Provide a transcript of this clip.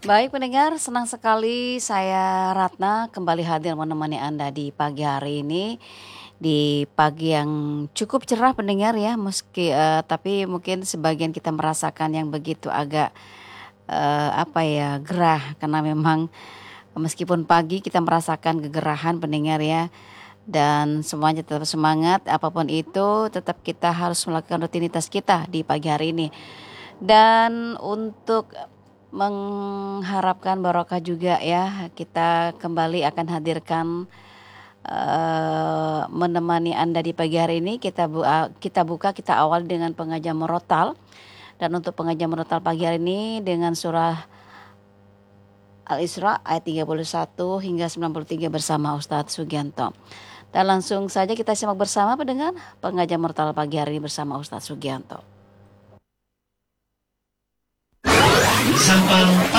Baik pendengar, senang sekali saya Ratna kembali hadir menemani Anda di pagi hari ini. Di pagi yang cukup cerah pendengar ya, tapi mungkin sebagian kita merasakan yang begitu agak gerah karena memang meskipun pagi kita merasakan kegerahan pendengar ya. Dan semuanya tetap semangat, apapun itu tetap kita harus melakukan rutinitas kita di pagi hari ini. Dan untuk mengharapkan barokah juga ya, kita kembali akan hadirkan menemani Anda di pagi hari ini. Kita awal dengan pengajian murotal. Dan untuk pengajian murotal pagi hari ini dengan surah Al-Isra ayat 31 hingga 93 bersama Ustadz Sugianto. Dan langsung saja kita simak bersama pendengar pengajian murotal pagi hari ini bersama Ustadz Sugianto. Sapa